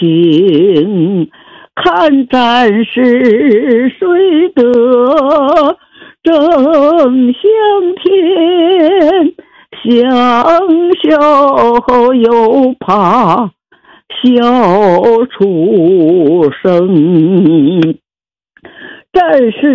情，看战事谁得正向天，相笑又怕笑出声。战士